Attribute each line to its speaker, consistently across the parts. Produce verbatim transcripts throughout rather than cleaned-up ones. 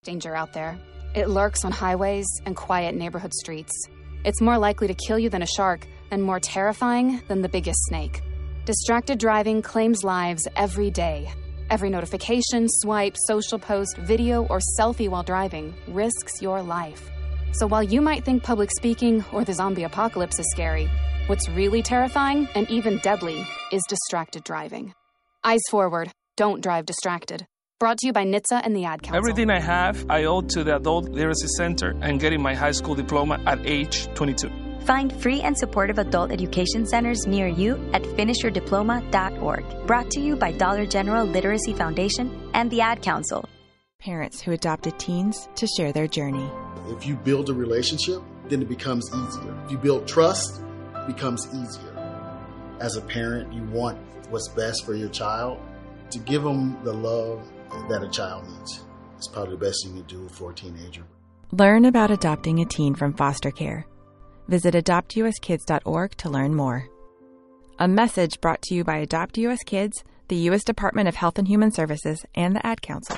Speaker 1: danger out there. It lurks on highways and quiet neighborhood streets. It's more likely to kill you than a shark, and more terrifying than the biggest snake. Distracted driving claims lives every day. Every notification, swipe, social post, video, or selfie while driving risks your life. So while you might think public speaking or the zombie apocalypse is scary, what's really terrifying and even deadly is distracted driving. Eyes forward. Don't drive distracted. Brought to you by N H T S A and the Ad Council.
Speaker 2: Everything I have, I owe to the Adult Literacy Center and getting my high school diploma at age twenty-two.
Speaker 3: Find free and supportive adult education centers near you at finish your diploma dot org. Brought to you by Dollar General Literacy Foundation and the Ad Council.
Speaker 4: Parents who adopted teens to share their journey.
Speaker 5: If you build a relationship, then it becomes easier. If you build trust, it becomes easier. As a parent, you want what's best for your child. To give them the love that a child needs. It's probably the best thing you can do for a teenager.
Speaker 4: Learn about adopting a teen from foster care. Visit adopt u s kids dot org to learn more. A message brought to you by Adopt U S Kids, the U S Department of Health and Human Services, and the Ad Council.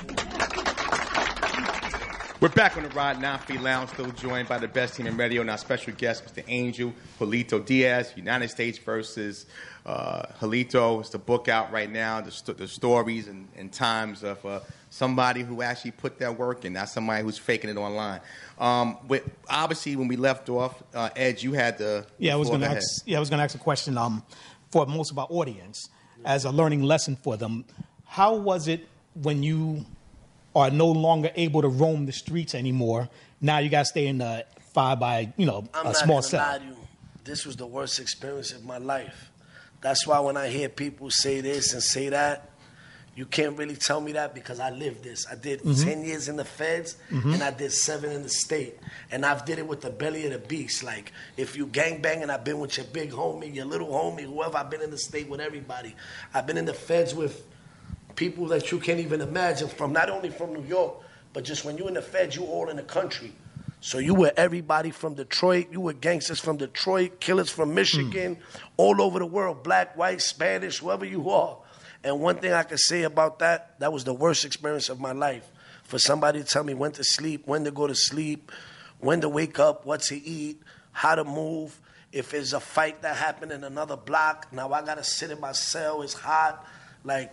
Speaker 6: We're back on the Rod Nafi Lounge, still joined by the best team in radio and our special guest, Mister Angel Julito Diaz, United States versus uh, Julito. It's the book out right now, the, st- the stories and, and times of uh, somebody who actually put their work in, not somebody who's faking it online. Um, but obviously, when we left off, uh, Ed, you had the
Speaker 7: yeah. I was going to ask. Yeah, I was going to ask a question. Um, for most of our audience, as a learning lesson for them, how was it when you are no longer able to roam the streets anymore? Now you got to stay in the five by, you know,
Speaker 8: I'm
Speaker 7: a
Speaker 8: not
Speaker 7: small
Speaker 8: gonna
Speaker 7: cell.
Speaker 8: lie to you. This was the worst experience of my life. That's why when I hear people say this and say that, you can't really tell me that because I lived this. I did mm-hmm. ten years in the feds mm-hmm. and I did seven in the state. And I've did it with the belly of the beast. Like, if you gangbanging, I've been with your big homie, your little homie, whoever. I've been in the state with everybody. I've been in the feds with people that you can't even imagine from, not only from New York, but just when you're in the feds, you all in the country. So you were everybody from Detroit. You were gangsters from Detroit, killers from Michigan, mm. all over the world, black, white, Spanish, whoever you are. And one thing I can say about that, that was the worst experience of my life. For somebody to tell me when to sleep, when to go to sleep, when to wake up, what to eat, how to move. If there's a fight that happened in another block, now I got to sit in my cell, it's hot. Like,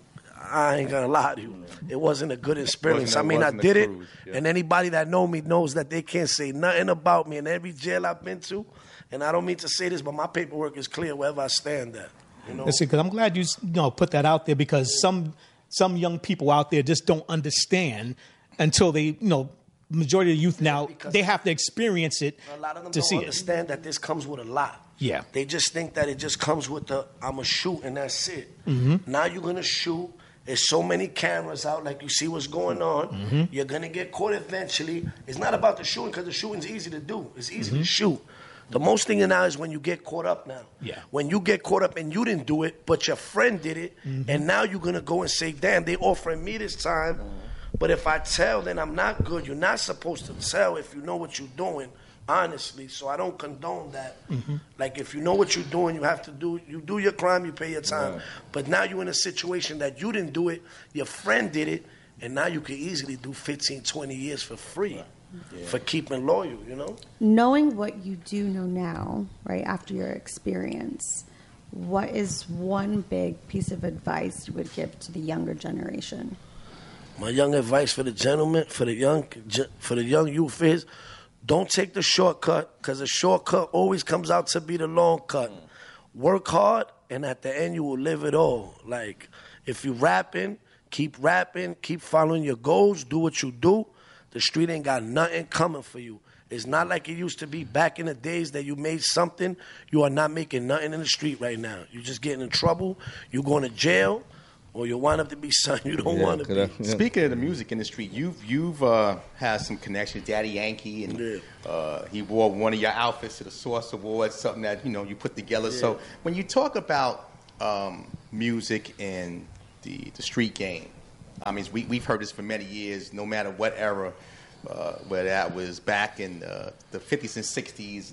Speaker 8: I ain't gonna lie to you. It wasn't a good experience. I mean, I did it, yeah. And anybody that know me knows that they can't say nothing about me in every jail I've been to. And I don't mean to say this, but my paperwork is clear wherever I stand at. You know?
Speaker 7: Listen, because I'm glad you, you know, put that out there because yeah. some some young people out there just don't understand until they, you know, majority of the youth now, because they have to experience it
Speaker 8: a lot of them
Speaker 7: to
Speaker 8: don't
Speaker 7: see
Speaker 8: understand
Speaker 7: it.
Speaker 8: that this comes with a lot.
Speaker 7: Yeah.
Speaker 8: They just think that it just comes with the, I'm going to shoot and that's it.
Speaker 7: Mm-hmm.
Speaker 8: Now you're going to shoot. There's so many cameras out, like you see what's going on.
Speaker 7: Mm-hmm.
Speaker 8: You're going to get caught eventually. It's not about the shooting because the shooting's easy to do. It's easy
Speaker 7: mm-hmm.
Speaker 8: to shoot. The most thing now is when you get caught up now.
Speaker 7: Yeah.
Speaker 8: When you get caught up and you didn't do it, but your friend did it,
Speaker 7: mm-hmm.
Speaker 8: and now you're going to go and say, damn, they offering me this time. But if I tell, then I'm not good. You're not supposed to tell if you know what you're doing, honestly. So I don't condone that.
Speaker 7: Mm-hmm.
Speaker 8: Like, if you know what you're doing, you have to do, you do your crime, you pay your time.
Speaker 6: Right.
Speaker 8: But now you're in a situation that you didn't do it, your friend did it, and now you could easily do fifteen, twenty years for free.
Speaker 6: Right. Yeah.
Speaker 8: For keeping loyal, you know?
Speaker 9: Knowing what you do know now, right, after your experience, what is one big piece of advice you would give to the younger generation?
Speaker 8: My young advice for the gentleman, for the young, for the young youth is, don't take the shortcut, because the shortcut always comes out to be the long cut. Mm. Work hard, and at the end you will live it all. Like, if you rapping, keep rapping, keep following your goals, do what you do. The street ain't got nothing coming for you. It's not like it used to be back in the days that you made something. You are not making nothing in the street right now. You're just getting in trouble. You're going to jail, or you wind up to be something you don't
Speaker 6: yeah,
Speaker 8: want to be.
Speaker 6: I, yeah. Speaking of the music industry, you've you've uh, had some connections, Daddy Yankee, and
Speaker 8: yeah.
Speaker 6: uh, he wore one of your outfits to the Source Awards, something that you know you put together.
Speaker 8: Yeah. So
Speaker 6: when you talk about um, music and the the street game, I mean, we, we've heard this for many years, no matter what era, uh, whether that was back in uh, the fifties and sixties, and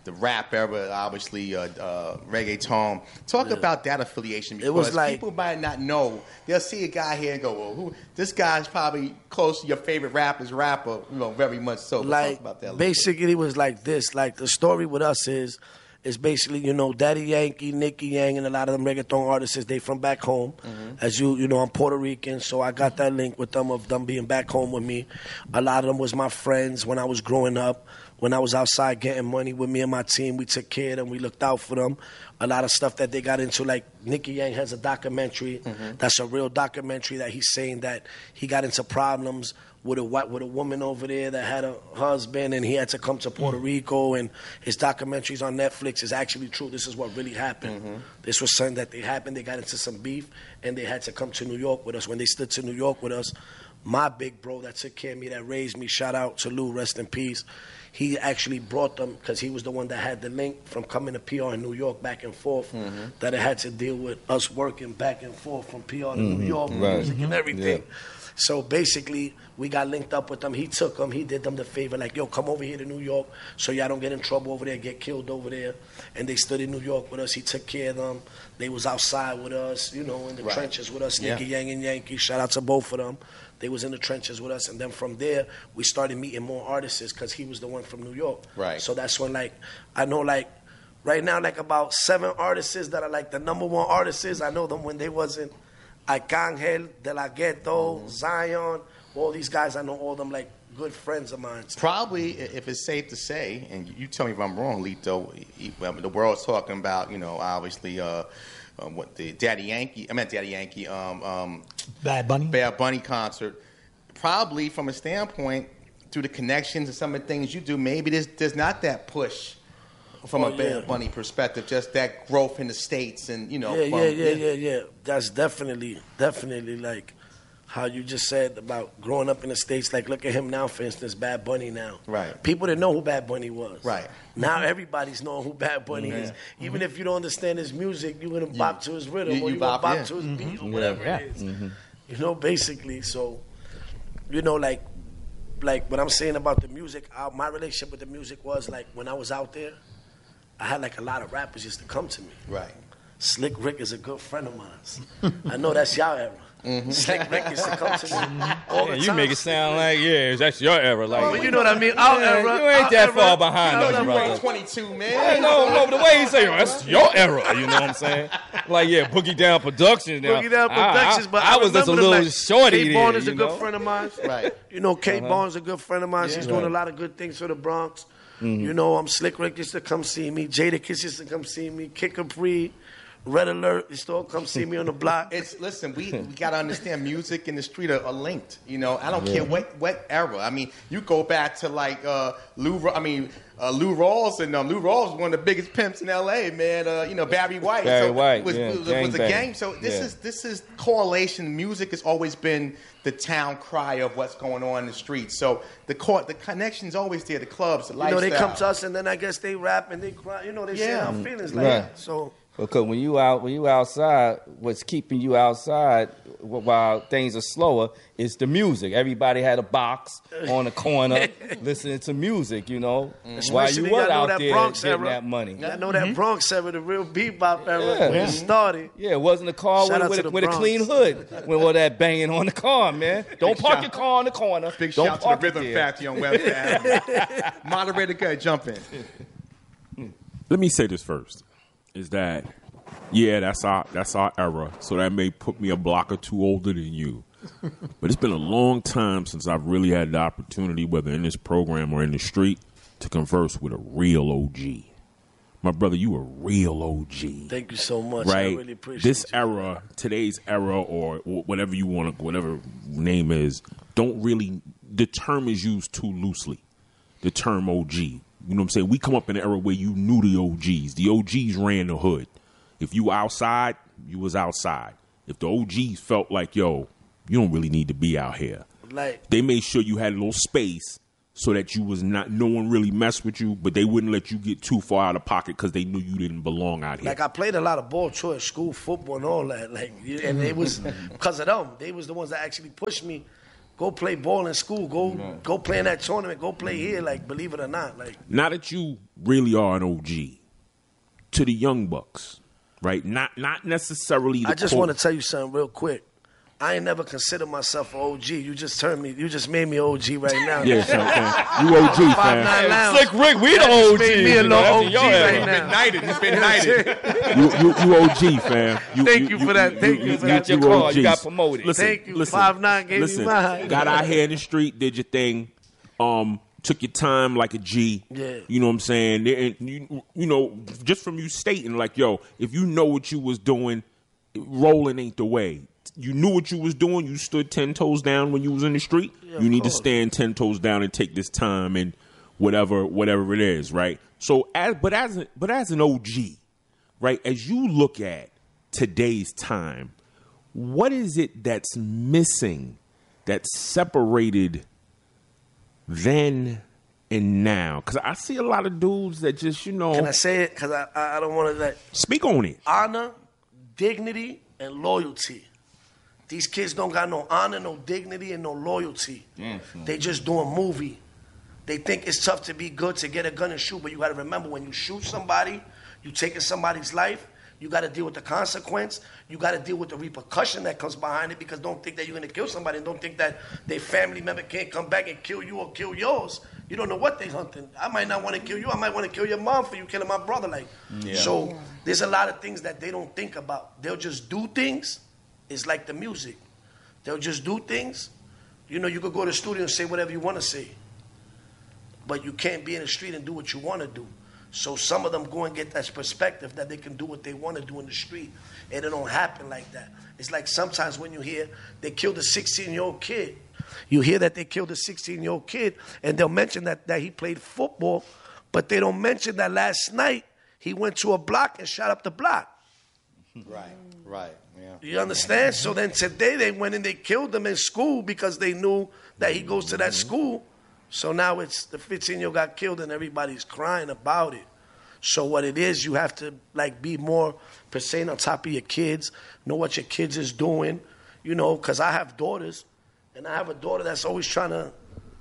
Speaker 6: the rap era, obviously, uh, uh, reggaeton. Talk yeah. about that affiliation, because
Speaker 8: it was like,
Speaker 6: people might not know. They'll see a guy here and go, well, who, this guy's probably close to your favorite rapper's rapper, you know, very much so.
Speaker 8: Like,
Speaker 6: talk about that
Speaker 8: basically, it was like this. Like, the story with us is, is basically, you know, Daddy Yankee, Nicky Yang, and a lot of them reggaeton artists, they from back home. Mm-hmm. As you, you know, I'm Puerto Rican, so I got that link with them of them being back home with me. A lot of them was my friends when I was growing up. When I was outside getting money with me and my team, we took care of them, we looked out for them. A lot of stuff that they got into, like Nicky Yang has a documentary. Mm-hmm. That's a real documentary that he's saying that he got into problems with a with a woman over there that had a husband, and he had to come to Puerto mm-hmm. Rico, and his documentaries on Netflix is actually true. This is what really happened. Mm-hmm. This was something that they happened. They got into some beef, and they had to come to New York with us. When they stood to New York with us, my big bro that took care of me, that raised me, shout out to Lou, rest in peace. He actually brought them because he was the one that had the link from coming to P R in New York back and forth, mm-hmm. that it had to deal with us working back and forth from P R to mm-hmm. New York, right. music and everything. Yeah. So basically, we got linked up with them. He took them. He did them the favor, like, yo, come over here to New York so y'all don't get in trouble over there, get killed over there. And they stood in New York with us. He took care of them. They was outside with us, you know, in the right. trenches with us. Yeah. Nicky Yang and Yankee, shout out to both of them. They was in the trenches with us. And then from there, we started meeting more artists because he was the one from New York.
Speaker 6: Right.
Speaker 8: So that's when, like, I know, like, right now, like, about seven artists that are, like, the number one artists. I know them when they wasn't. Arcángel, De La Ghetto, mm-hmm. Zion, all these guys, I know all them like good friends of mine.
Speaker 6: Probably, if it's safe to say, and you tell me if I'm wrong, Lito, the world's talking about, you know, obviously, uh, um, what the Daddy Yankee, I meant Daddy Yankee, um, um,
Speaker 7: Bad Bunny,
Speaker 6: Bad Bunny concert. Probably from a standpoint, through the connections and some of the things you do, maybe there's there's not that push. From oh, a Bad yeah. Bunny perspective, just that growth in the States and, you know.
Speaker 8: Yeah,
Speaker 6: from,
Speaker 8: yeah, yeah, yeah, yeah. That's definitely, definitely like how you just said about growing up in the States. Like, look at him now, for instance, Bad Bunny now.
Speaker 6: Right.
Speaker 8: People didn't know who Bad Bunny was.
Speaker 6: Right.
Speaker 8: Now mm-hmm. everybody's knowing who Bad Bunny mm-hmm. is. Even mm-hmm. if you don't understand his music, you're going to bop to his rhythm
Speaker 6: you,
Speaker 8: or
Speaker 6: you
Speaker 8: you're going to bop
Speaker 6: yeah.
Speaker 8: to his beat
Speaker 6: mm-hmm.
Speaker 8: or whatever
Speaker 6: yeah.
Speaker 8: it is.
Speaker 6: Mm-hmm.
Speaker 8: You know, basically. So, you know, like, like what I'm saying about the music, uh, my relationship with the music was like when I was out there, I had like a lot of rappers used to come to me.
Speaker 6: Right.
Speaker 8: Slick Rick is a good friend of mine. I know that's y'all era. Mm-hmm. Slick Rick used to come to me all
Speaker 10: yeah,
Speaker 8: the
Speaker 10: you
Speaker 8: time.
Speaker 10: make it sound like, yeah, that's your era. Like,
Speaker 8: well, you know what I mean? Our
Speaker 10: yeah,
Speaker 8: era.
Speaker 10: You ain't that
Speaker 8: era,
Speaker 10: far behind us,
Speaker 6: you
Speaker 10: brother.
Speaker 6: twenty-two, man.
Speaker 10: Yeah, no, no, but the way he say, oh, that's your era, you know what I'm saying? Like, yeah, Boogie Down Productions. Now,
Speaker 8: Boogie Down Productions,
Speaker 10: I,
Speaker 8: but
Speaker 10: I, I was just a little
Speaker 8: like,
Speaker 10: shorty
Speaker 8: K
Speaker 10: there,
Speaker 8: Bond is a
Speaker 10: you
Speaker 8: good
Speaker 10: know?
Speaker 8: friend of mine.
Speaker 6: Right.
Speaker 8: You know, K
Speaker 10: Uh-huh.
Speaker 8: Bond's a good friend of mine.
Speaker 6: Yeah.
Speaker 8: She's
Speaker 6: Right.
Speaker 8: doing a lot of good things for the Bronx.
Speaker 10: Mm-hmm.
Speaker 8: You know, um, Slick Rick used to come see me. Jadakiss used to come see me. Kid Capri, Red Alert used to all come see me on the block.
Speaker 6: It's listen, we, we got to understand music and the street are, are linked. You know, I don't yeah. care what what era. I mean, you go back to like uh, Lou. I mean, uh, Lou Rawls and um, Lou Rawls was one of the biggest pimps in L A. Man, uh, you know Barry White.
Speaker 10: Barry
Speaker 6: so
Speaker 10: White
Speaker 6: was,
Speaker 10: yeah.
Speaker 6: was, was,
Speaker 10: gang
Speaker 6: was a
Speaker 10: bang.
Speaker 6: game. So this
Speaker 10: yeah.
Speaker 6: is this is correlation. Music has always been the town cry of what's going on in the streets. So the co- the connection's always there. The clubs, the
Speaker 8: You
Speaker 6: lifestyle.
Speaker 8: know, they come to us and then I guess they rap and they cry. You know, they say
Speaker 6: Yeah.
Speaker 8: our feelings like
Speaker 10: Right.
Speaker 8: that. So.
Speaker 10: Because when you out, when you outside, what's keeping you outside while things are slower is the music. Everybody had a box on the corner listening to music, you know, mm-hmm. while you was out there
Speaker 8: Bronx
Speaker 10: getting
Speaker 8: era.
Speaker 10: that money.
Speaker 8: I know that mm-hmm. Bronx era, the real bebop era
Speaker 10: Yeah.
Speaker 8: when
Speaker 10: Yeah.
Speaker 8: it started.
Speaker 10: Yeah, it wasn't a car
Speaker 8: Shout
Speaker 10: with,
Speaker 8: out
Speaker 10: with,
Speaker 8: to
Speaker 10: a,
Speaker 8: the
Speaker 10: with a
Speaker 8: Bronx.
Speaker 10: clean hood with all that banging on the car, man. Don't
Speaker 6: Big
Speaker 10: park
Speaker 6: shout.
Speaker 10: your car in the corner.
Speaker 6: Big
Speaker 10: Don't
Speaker 6: shout to
Speaker 10: park
Speaker 6: the
Speaker 10: it
Speaker 6: Rhythm
Speaker 10: there.
Speaker 6: Factory on Webster Avenue. Moderator, go ahead, jump in.
Speaker 11: Let me say this first: is that yeah, that's our that's our era. So that may put me a block or two older than you. But it's been a long time since I've really had the opportunity, whether in this program or in the street, to converse with a real O G. My brother, you a real O G.
Speaker 8: Thank you so much.
Speaker 11: Right?
Speaker 8: I really appreciate
Speaker 11: this
Speaker 8: you.
Speaker 11: era, today's era, or whatever you want to, whatever name is, don't really, the term is used too loosely. The term O G. You know what I'm saying? We come up in an era where you knew the O Gs. The O Gs ran the hood. If you outside, you was outside. If the O Gs felt like, yo, you don't really need to be out here,
Speaker 8: Like,
Speaker 11: they made sure you had a little space so that you was not, no one really messed with you, but they wouldn't let you get too far out of pocket because they knew you didn't belong out here.
Speaker 8: like I played a lot of ball, choice, school, football, and all that. Like, and it was because of them. They was the ones that actually pushed me go play ball in school. Go right. go play in that tournament. Go play here. Like, believe it or not. Like,
Speaker 11: now that you really are an O G, to the young bucks, right? Not not necessarily. The
Speaker 8: I just
Speaker 11: core-
Speaker 8: want to tell you something real quick. I ain't never considered myself an O G. You just turned me. You just made me O G right now.
Speaker 11: Yeah, so, okay. You O G, fam.
Speaker 8: Five Nine Lounge.
Speaker 10: Slick Rick, we the O Gs.
Speaker 8: Made me a little O G right now.
Speaker 6: Been knighted. He's been knighted.
Speaker 11: you, you, you O G, fam. You,
Speaker 8: Thank you, you for that. Thank you, you for
Speaker 10: got
Speaker 8: that.
Speaker 10: your call. You got promoted.
Speaker 11: Listen,
Speaker 8: Thank you.
Speaker 11: Listen,
Speaker 8: Five Nine gave
Speaker 11: listen,
Speaker 8: me mine.
Speaker 11: Got out here in the street, did your thing. Um, took your time like a G.
Speaker 8: Yeah.
Speaker 11: You know what I'm saying? And you, you know, just from you stating like, yo, if you know what you was doing, rolling ain't the way. You knew what you was doing. You stood ten toes down when you was in the street.
Speaker 8: Yeah,
Speaker 11: you need
Speaker 8: course.
Speaker 11: to stand ten toes down and take this time and whatever, whatever it is, right? So, as but as a, but as an O G, right? As you look at today's time, what is it that's missing, that's separated then and now? Because I see a lot of dudes that just, you know.
Speaker 8: Can I say it? Because I, I don't want to like.
Speaker 11: Speak on it.
Speaker 8: Honor, dignity, and loyalty. These kids don't got no honor, no dignity, and no loyalty. Mm-hmm. They just do a movie. They think it's tough to be good, to get a gun and shoot, but you got to remember, when you shoot somebody, you taking somebody's life, you got to deal with the consequence. You got to deal with the repercussion that comes behind it, because don't think that you're going to kill somebody, and don't think that their family member can't come back and kill you or kill yours. You don't know what they hunting. I might not want to kill you. I might want to kill your mom for you killing my brother. Like, yeah. So yeah. There's a lot of things that they don't think about. They'll just do things. It's like the music. They'll just do things. You know, you could go to the studio and say whatever you want to say, but you can't be in the street and do what you want to do. So some of them go and get that perspective that they can do what they want to do in the street, and it don't happen like that. It's like sometimes when you hear they killed a sixteen-year-old kid, you hear that they killed a sixteen-year-old kid, and they'll mention that, that he played football, but they don't mention that last night he went to a block and shot up the block.
Speaker 6: Right, right, yeah.
Speaker 8: You understand? So then today they went and they killed him in school because they knew that he goes to that school. So now it's the fifteen-year-old got killed and everybody's crying about it. So what it is, you have to like be more per se on top of your kids, know what your kids is doing, you know, because I have daughters, and I have a daughter that's always trying to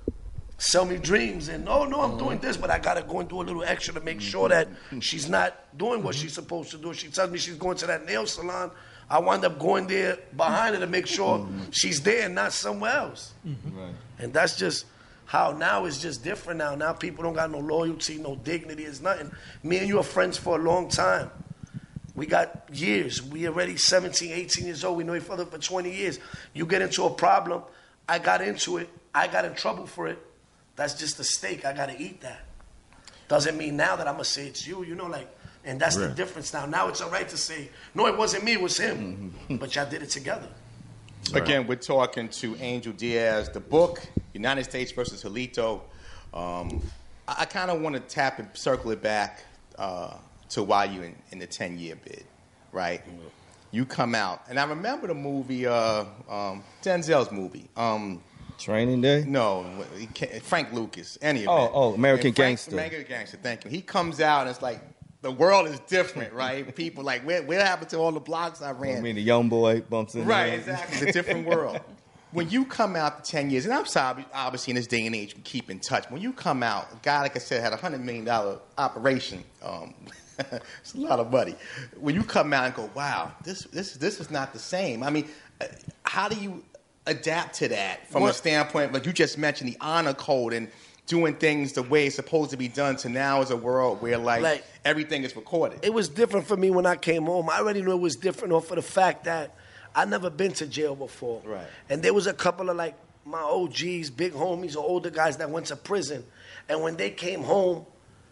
Speaker 8: sell me dreams, and oh no, I'm doing this, but I gotta go and do a little extra to make sure that she's not doing what she's supposed to do. She tells me she's going to that nail salon. I wind up going there behind her to make sure she's there and not somewhere else. Right. And that's just how now it's just different now. Now people don't got no loyalty, no dignity, it's nothing. Me and you are friends for a long time. We got years. We already seventeen, eighteen years old. We know each other for twenty years. You get into a problem, I got into it, I got in trouble for it. That's just a steak. I got to eat that. Doesn't mean now that I'm going to say it's you, you know, like, and that's right. The difference now. Now it's all right to say, no, it wasn't me, it was him. Mm-hmm. But y'all did it together.
Speaker 6: Again, we're talking to Angel Diaz. The book, United States versus Julito. Um, I, I kind of want to tap and circle it back uh, to why you in, in the ten-year bid, right? Mm-hmm. You come out. And I remember the movie, uh, um, Denzel's movie. Um,
Speaker 10: Training Day?
Speaker 6: No, Frank Lucas. Any of
Speaker 10: oh,
Speaker 6: it.
Speaker 10: Oh, American
Speaker 6: Frank,
Speaker 10: Gangster.
Speaker 6: American Gangster, thank you. He comes out and it's like, the world is different, right? People like, where, what happened to all the blocks I ran?
Speaker 10: I mean, the young boy bumps in
Speaker 6: Right,
Speaker 10: there.
Speaker 6: exactly. It's a different world. When you come out to ten years, and I'm sorry, obviously in this day and age, we keep in touch. When you come out, a guy, like I said, had a one hundred million dollars operation. Um, it's a lot of money. When you come out and go, wow, this this this is not the same. I mean, how do you adapt to that from what? a standpoint, like you just mentioned, the honor code and doing things the way it's supposed to be done, to now is a world where like, like everything is recorded.
Speaker 8: It was different for me when I came home. I already knew it was different off of the fact that I never been to jail before.
Speaker 6: Right.
Speaker 8: And there was a couple of like my O Gs, big homies or older guys that went to prison. And when they came home,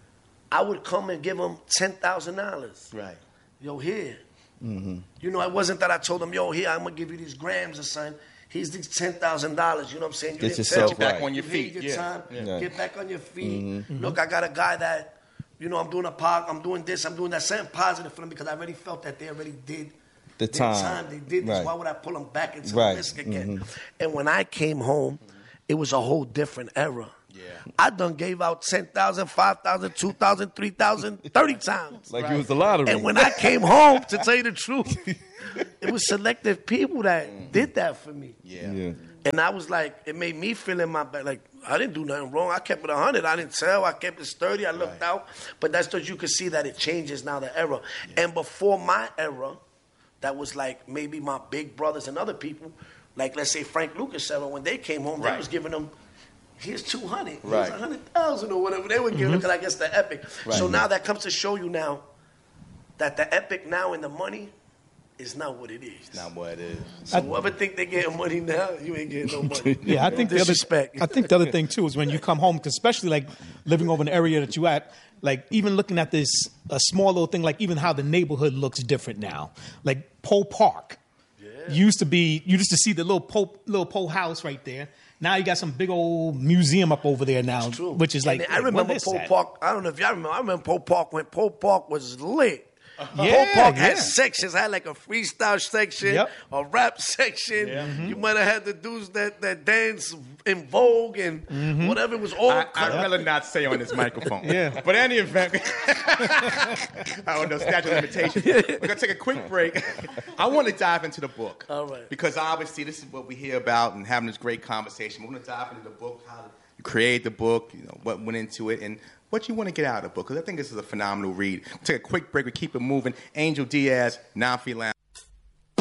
Speaker 8: I would come and give them ten thousand dollars.
Speaker 6: Right.
Speaker 8: Yo, here.
Speaker 10: Mm-hmm.
Speaker 8: You know, it wasn't that I told them, yo, here, I'm going to give you these grams or something. Here's these ten thousand dollars, you know what I'm saying? You
Speaker 10: Get
Speaker 8: didn't
Speaker 10: yourself
Speaker 8: tell,
Speaker 6: back on your
Speaker 8: you
Speaker 6: feet.
Speaker 8: Your
Speaker 6: yeah.
Speaker 8: time,
Speaker 6: yeah.
Speaker 8: Get back on your feet.
Speaker 10: Mm-hmm.
Speaker 8: Look, I got a guy that, you know, I'm doing a park, I'm doing this, I'm doing that. Something positive for them because I already felt that they already did
Speaker 10: the
Speaker 8: their
Speaker 10: time.
Speaker 8: time. They did this.
Speaker 10: Right.
Speaker 8: Why would I pull them back into
Speaker 10: right.
Speaker 8: the risk again?
Speaker 10: Mm-hmm.
Speaker 8: And when I came home, it was a whole different era.
Speaker 6: Yeah.
Speaker 8: I done gave out ten thousand, five thousand, two thousand, three thousand, thirty times.
Speaker 10: Like right. It was the lottery.
Speaker 8: And when I came home, to tell you the truth, it was was selective people that mm-hmm. did that for me.
Speaker 6: Yeah.
Speaker 10: Yeah.
Speaker 8: And I was like, it made me feel in my back, like, I didn't do nothing wrong. I kept it one hundred. I didn't tell. I kept it sturdy. I looked
Speaker 6: Right.
Speaker 8: out. But that's just, you could see that it changes now, the era. Yeah. And before my era, that was like maybe my big brothers and other people, like let's say Frank Lucas era, when they came home,
Speaker 6: Right.
Speaker 8: they was giving them, here's two hundred,
Speaker 10: Right.
Speaker 8: here's one hundred thousand or whatever. They were giving mm-hmm. them, because I guess the Epic.
Speaker 10: Right.
Speaker 8: So now that comes to show you now that the Epic now and the money is not what it is.
Speaker 6: It's not what it is.
Speaker 8: So whoever think they getting money now, you ain't getting no money.
Speaker 7: Yeah, I think the other,
Speaker 8: disrespect.
Speaker 7: I think the other thing too is when you come home, 'cause especially like living over in the area that you at, like even looking at this a small little thing, like even how the neighborhood looks different now. Like Poe Park yeah. used to be, you used to see the little Poe little Poe house right there. Now you got some big old museum up over there now, which is like.
Speaker 8: And I remember
Speaker 7: like,
Speaker 8: Poe Park. I don't know if y'all remember. I remember Poe Park when Poe Park was lit.
Speaker 7: Yeah,
Speaker 8: Poe Park
Speaker 7: yeah.
Speaker 8: had sections. I had like a freestyle section,
Speaker 7: Yep.
Speaker 8: a rap section.
Speaker 7: Yeah. Mm-hmm.
Speaker 8: You might have had the dudes that, that dance in Vogue and
Speaker 7: Mm-hmm.
Speaker 8: whatever. It was all.
Speaker 6: I, I'd rather not say on this microphone.
Speaker 7: Yeah.
Speaker 6: But in any event, I don't know, statute of limitations. We're going to take a quick break. I want to dive into the book.
Speaker 8: All right.
Speaker 6: Because obviously this is what we hear about and having this great conversation. We're going to dive into the book, how you created the book, you know, what went into it, and what you want to get out of the book, because I think this is a phenomenal read. We'll take a quick break. We keep it moving. Angel Diaz, Nafi Lounge.